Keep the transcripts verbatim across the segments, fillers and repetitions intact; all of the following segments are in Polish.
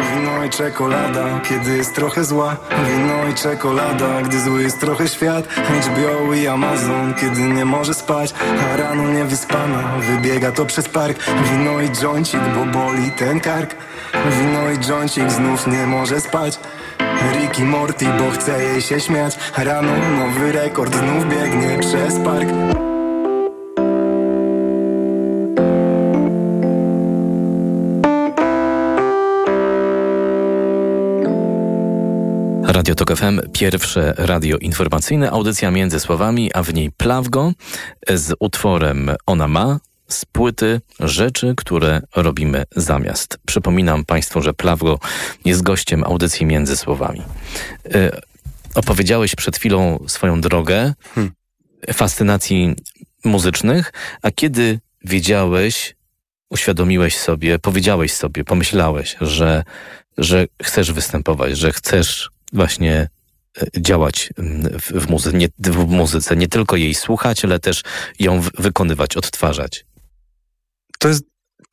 Wino i czekolada, kiedy jest trochę zła. Wino i czekolada, gdy zły jest trochę świat. H B O i Amazon, kiedy nie może spać, a rano niewyspana wybiega to przez park. Wino i dżoncik, bo boli ten kark. Wino i dżoncik, znów nie może spać. Rick i Morty, bo chce jej się śmiać. Rano nowy rekord, znów biegnie przez park. Radio Tok F M, pierwsze radio informacyjne, audycja Między Słowami, a w niej Plawgo z utworem Ona ma, z płyty Rzeczy, które robimy zamiast. Przypominam Państwu, że Plawgo jest gościem audycji Między Słowami. Yy, opowiedziałeś przed chwilą swoją drogę hmm. fascynacji muzycznych, a kiedy wiedziałeś, uświadomiłeś sobie, powiedziałeś sobie, pomyślałeś, że, że chcesz występować, że chcesz właśnie działać w, w, muzy- nie, w muzyce, nie tylko jej słuchać, ale też ją w- wykonywać, odtwarzać? To jest,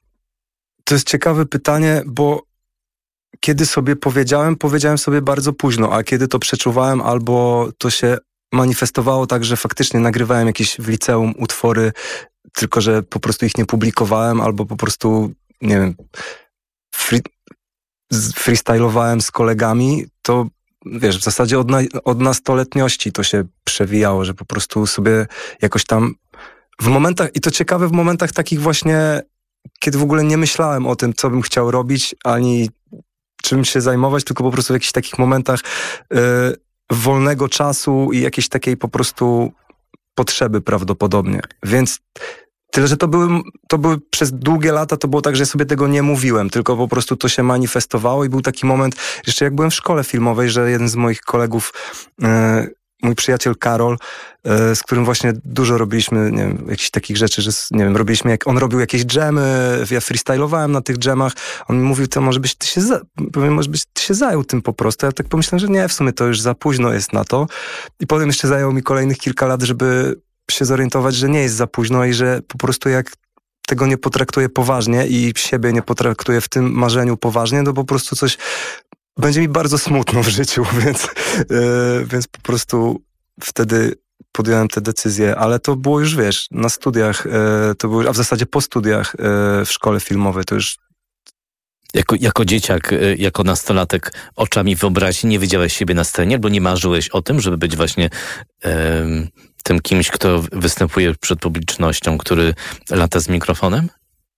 to jest ciekawe pytanie, bo kiedy sobie powiedziałem, powiedziałem sobie bardzo późno, a kiedy to przeczuwałem albo to się manifestowało tak, że faktycznie nagrywałem jakieś w liceum utwory, tylko że po prostu ich nie publikowałem, albo po prostu, nie wiem, free, freestylowałem z kolegami, to wiesz, w zasadzie od, na, od nastoletniości to się przewijało, że po prostu sobie jakoś tam w momentach, i to ciekawe, w momentach takich właśnie, kiedy w ogóle nie myślałem o tym, co bym chciał robić, ani czym się zajmować, tylko po prostu w jakichś takich momentach y, wolnego czasu i jakiejś takiej po prostu potrzeby prawdopodobnie. Więc tyle, że to były, to były przez długie lata, to było tak, że ja sobie tego nie mówiłem, tylko po prostu to się manifestowało i był taki moment, jeszcze jak byłem w szkole filmowej, że jeden z moich kolegów, e, mój przyjaciel Karol, e, z którym właśnie dużo robiliśmy, nie wiem, jakichś takich rzeczy, że nie wiem, robiliśmy, jak on robił jakieś dżemy, ja freestylowałem na tych dżemach, on mi mówił, to może byś ty się, za, może byś ty się zajął tym po prostu. Ja tak pomyślałem, że nie, w sumie to już za późno jest na to. I potem jeszcze zajęło mi kolejnych kilka lat, żeby się zorientować, że nie jest za późno i że po prostu jak tego nie potraktuję poważnie i siebie nie potraktuję w tym marzeniu poważnie, to po prostu coś będzie mi bardzo smutno w życiu, więc, yy, więc po prostu wtedy podjąłem tę decyzję, ale to było już, wiesz, na studiach, yy, to było, a w zasadzie po studiach yy, w szkole filmowej, to już Jako, jako dzieciak, jako nastolatek oczami wyobraźni nie widziałeś siebie na scenie, albo nie marzyłeś o tym, żeby być właśnie um, tym kimś, kto występuje przed publicznością, który lata z mikrofonem?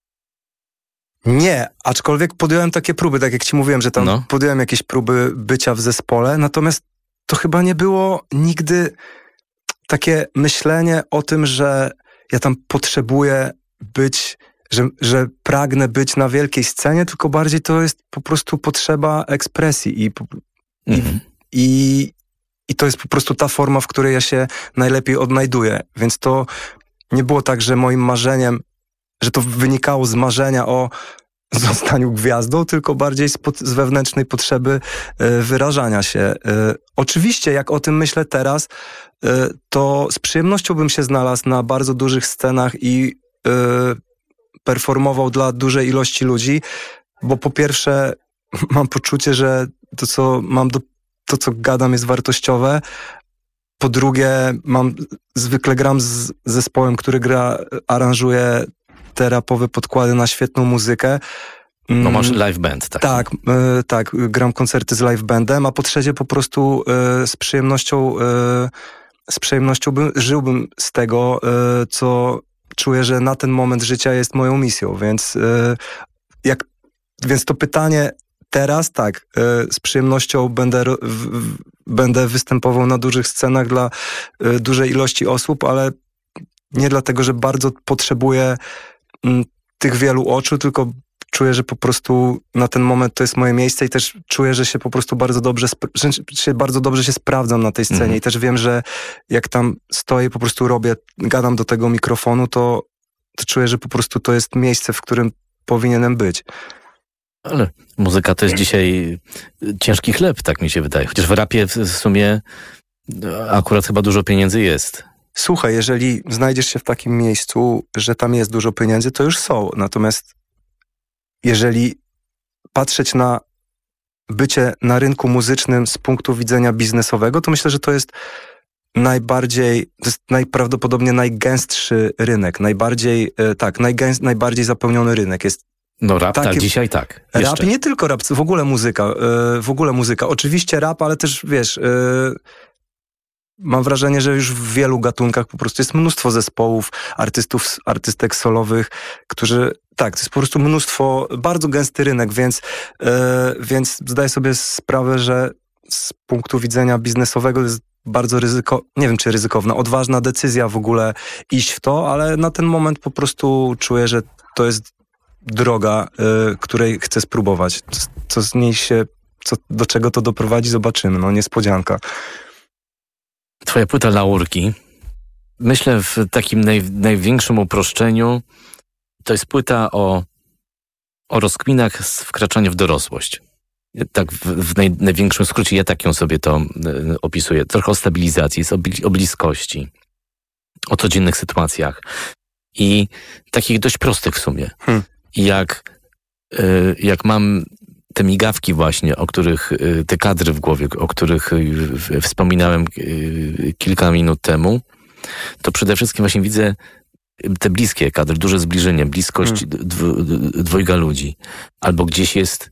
Nie, aczkolwiek podjąłem takie próby, tak jak ci mówiłem, że tam no. podjąłem jakieś próby bycia w zespole, natomiast to chyba nie było nigdy takie myślenie o tym, że ja tam potrzebuję być, że, że pragnę być na wielkiej scenie, tylko bardziej to jest po prostu potrzeba ekspresji i, mhm. i, i, i to jest po prostu ta forma, w której ja się najlepiej odnajduję. Więc to nie było tak, że moim marzeniem, że to wynikało z marzenia o zostaniu gwiazdą, tylko bardziej z, pod, z wewnętrznej potrzeby y, wyrażania się. Y, oczywiście, jak o tym myślę teraz, y, to z przyjemnością bym się znalazł na bardzo dużych scenach i y, performował dla dużej ilości ludzi, bo po pierwsze mam poczucie, że to, co mam do, to, co gadam, jest wartościowe. Po drugie, mam, zwykle gram z zespołem, który gra, aranżuje te rapowe podkłady na świetną muzykę. No masz live band, tak? Tak, y, tak, gram koncerty z live bandem, a po trzecie po prostu y, z przyjemnością, y, z przyjemnością bym, żyłbym z tego, y, co czuję, że na ten moment życia jest moją misją, więc y, jak, więc to pytanie teraz, tak, y, z przyjemnością będę, w, w, będę występował na dużych scenach dla y, dużej ilości osób, ale nie dlatego, że bardzo potrzebuję m, tych wielu oczu, tylko czuję, że po prostu na ten moment to jest moje miejsce i też czuję, że się po prostu bardzo dobrze, że się bardzo dobrze się sprawdzam na tej scenie mm. i też wiem, że jak tam stoję, po prostu robię, gadam do tego mikrofonu, to, to czuję, że po prostu to jest miejsce, w którym powinienem być. Ale muzyka to jest dzisiaj ciężki chleb, tak mi się wydaje. Chociaż w rapie w sumie akurat chyba dużo pieniędzy jest. Słuchaj, jeżeli znajdziesz się w takim miejscu, że tam jest dużo pieniędzy, to już są. Natomiast jeżeli patrzeć na bycie na rynku muzycznym z punktu widzenia biznesowego, to myślę, że to jest najbardziej, to jest najprawdopodobnie najgęstszy rynek, najbardziej, tak, najgęst, najbardziej zapełniony rynek. Jest No rap, takie, tak, dzisiaj tak. Rap, Jeszcze. nie tylko rap, w ogóle muzyka, w ogóle muzyka. Oczywiście rap, ale też, wiesz, mam wrażenie, że już w wielu gatunkach po prostu jest mnóstwo zespołów, artystów, artystek solowych, którzy, tak, to jest po prostu mnóstwo, bardzo gęsty rynek, więc, więc zdaję sobie sprawę, że z punktu widzenia biznesowego jest bardzo ryzyko, nie wiem czy ryzykowna, odważna decyzja w ogóle iść w to, ale na ten moment po prostu czuję, że to jest droga, y, której chcę spróbować. Co, co z niej się, co, do czego to doprowadzi, zobaczymy. No niespodzianka. Twoja płyta Laurki, myślę w takim naj, największym uproszczeniu, to jest płyta o, o rozkminach z wkraczania w dorosłość. Tak w, w naj, największym skrócie ja tak ją sobie to y, opisuję. Trochę o stabilizacji, o, bli, o bliskości, o codziennych sytuacjach i takich dość prostych w sumie. Hmm. Jak, y, jak mam te migawki właśnie, o których, y, te kadry w głowie, o których y, wspominałem y, kilka minut temu, to przede wszystkim właśnie widzę te bliskie kadry, duże zbliżenie, bliskość hmm. dw, dwojga ludzi. Albo gdzieś jest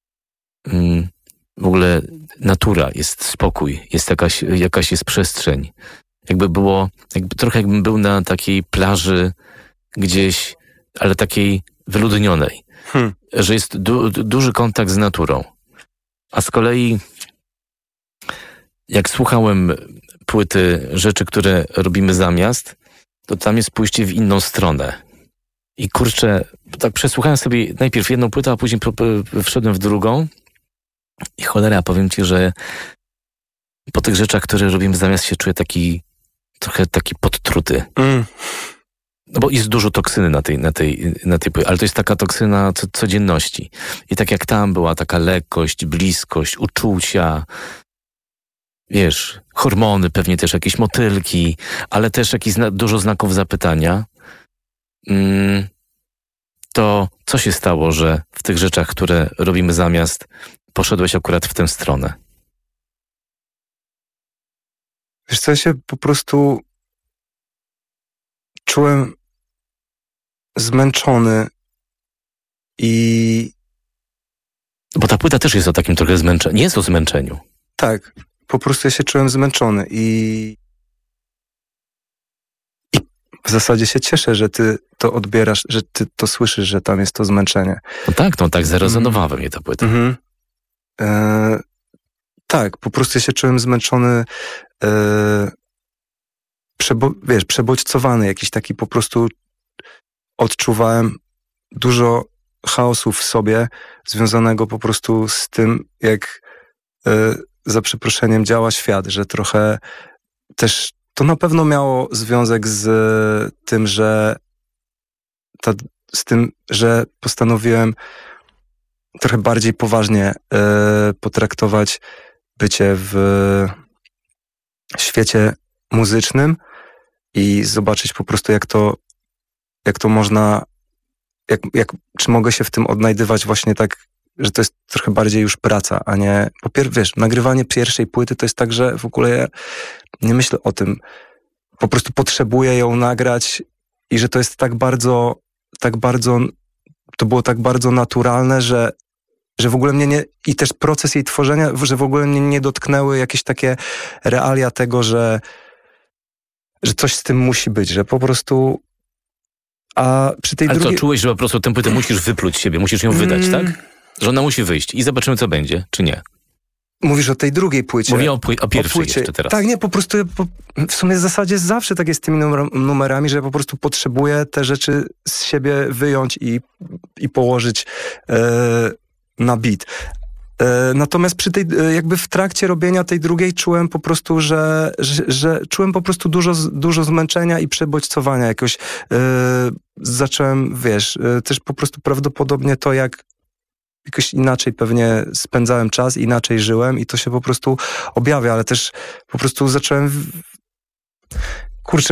w ogóle natura, jest spokój, jest jakaś, jakaś jest przestrzeń. Jakby było, jakby trochę jakbym był na takiej plaży gdzieś, ale takiej wyludnionej. Hmm. Że jest du, duży kontakt z naturą. A z kolei jak słuchałem płyty Rzeczy, które robimy zamiast, to tam jest pójście w inną stronę. I kurczę, tak przesłuchałem sobie najpierw jedną płytę, a później wszedłem w drugą. I cholera, powiem ci, że po tych rzeczach, które robimy zamiast, się czuję taki trochę taki podtruty. Mm. No bo jest dużo toksyny na tej, na tej, na tej płycie, ale to jest taka toksyna co, codzienności. I tak jak tam była taka lekkość, bliskość, uczucia, wiesz, hormony, pewnie też jakieś motylki, ale też jakieś zna- dużo znaków zapytania. Mm, to co się stało, że w tych rzeczach, które robimy zamiast, poszedłeś akurat w tę stronę? Wiesz co, ja się po prostu czułem zmęczony i... Bo ta płyta też jest o takim trochę zmęczeniu. Nie jest o zmęczeniu. Tak, po prostu ja się czułem zmęczony i... i w zasadzie się cieszę, że ty to odbierasz, że ty to słyszysz, że tam jest to zmęczenie. No tak, no tak zarezonowała we mnie ta płyta. Mhm. E, tak, po prostu ja się czułem zmęczony, e, przebo, wiesz, przebodźcowany, jakiś taki po prostu odczuwałem dużo chaosu w sobie, związanego po prostu z tym, jak e, za przeproszeniem działa świat, że trochę też to na pewno miało związek z tym, że ta, z tym, że postanowiłem trochę bardziej poważnie y, potraktować bycie w świecie muzycznym i zobaczyć po prostu, jak to, jak to można, jak, jak, czy mogę się w tym odnajdywać właśnie tak, że to jest trochę bardziej już praca, a nie, po pier- wiesz, nagrywanie pierwszej płyty to jest tak, że w ogóle ja nie myślę o tym, po prostu potrzebuję ją nagrać i że to jest tak bardzo, tak bardzo, to było tak bardzo naturalne, że że w ogóle mnie nie, i też proces jej tworzenia, że w ogóle mnie nie dotknęły jakieś takie realia tego, że, że coś z tym musi być, że po prostu, a przy tej Ale drugiej... to czułeś, że po prostu tę płytę musisz wypluć z siebie, musisz ją wydać, mm. tak? Że ona musi wyjść i zobaczymy, co będzie, czy nie. Mówisz o tej drugiej płycie. Mówię o, pły- o pierwszej o jeszcze teraz. Tak, nie, po prostu po, w sumie w zasadzie zawsze tak jest z tymi numer- numerami, że ja po prostu potrzebuję te rzeczy z siebie wyjąć i, i położyć e, na beat. E, natomiast przy tej, jakby w trakcie robienia tej drugiej czułem po prostu, że, że, że czułem po prostu dużo, dużo zmęczenia i przebodźcowania jakoś. E, zacząłem, wiesz, e, też po prostu prawdopodobnie to, jak jakoś inaczej pewnie spędzałem czas, inaczej żyłem i to się po prostu objawia, ale też po prostu zacząłem w... kurczę,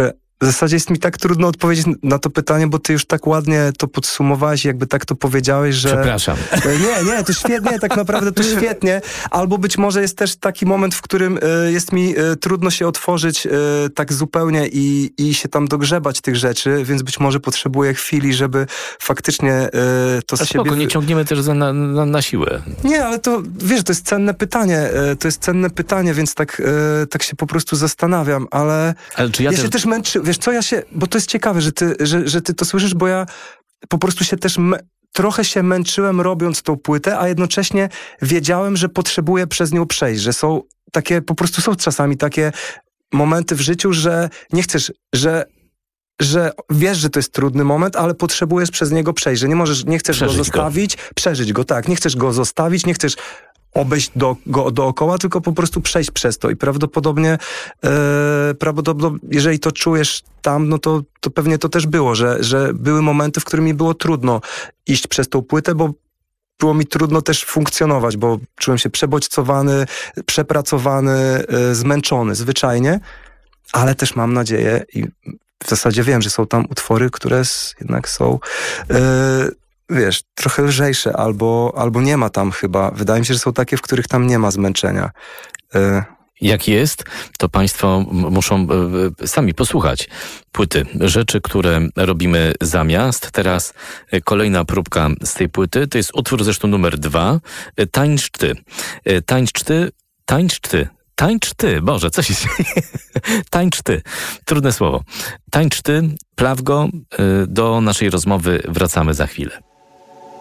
w zasadzie jest mi tak trudno odpowiedzieć na to pytanie, bo ty już tak ładnie to podsumowałeś, jakby tak to powiedziałeś, że... Przepraszam. Nie, nie, to świetnie, tak naprawdę to świetnie. Albo być może jest też taki moment, w którym y, jest mi y, trudno się otworzyć y, tak zupełnie i, i się tam dogrzebać tych rzeczy, więc być może potrzebuję chwili, żeby faktycznie y, to z A siebie... spoko, nie ciągniemy też za na, na, na siłę. Nie, ale to, wiesz, to jest cenne pytanie, y, to jest cenne pytanie, więc tak, y, tak się po prostu zastanawiam, ale... Ale czy ja, Ja też... się też męczy, wiesz co, ja się, bo to jest ciekawe, że ty, że, że ty to słyszysz, bo ja po prostu się też me, trochę się męczyłem robiąc tą płytę, a jednocześnie wiedziałem, że potrzebuję przez nią przejść, że są takie, po prostu są czasami takie momenty w życiu, że nie chcesz, że że wiesz, że to jest trudny moment, ale potrzebujesz przez niego przejść, że nie możesz, nie chcesz Przeżyć go zostawić, go. przeżyć go, tak, nie chcesz go zostawić, nie chcesz obejść do, go dookoła, tylko po prostu przejść przez to i prawdopodobnie e, prawdopodobnie, jeżeli to czujesz tam, no to, to pewnie to też było, że, że były momenty, w których mi było trudno iść przez tą płytę, bo było mi trudno też funkcjonować, bo czułem się przebodźcowany, przepracowany, e, zmęczony zwyczajnie, ale też mam nadzieję i w zasadzie wiem, że są tam utwory, które jednak są e, wiesz, trochę lżejsze, albo, albo nie ma tam chyba. Wydaje mi się, że są takie, w których tam nie ma zmęczenia. Y- Jak jest, to państwo muszą y, sami posłuchać płyty. Rzeczy, które robimy zamiast. Teraz y, kolejna próbka z tej płyty. To jest utwór zresztą numer dwa. Y, Tańcz ty. Y, tańcz ty. Tańcz ty. Tańcz ty. Boże, co się dzieje? Tańcz ty. Trudne słowo. Tańcz ty. Plawgo. Y, do naszej rozmowy wracamy za chwilę.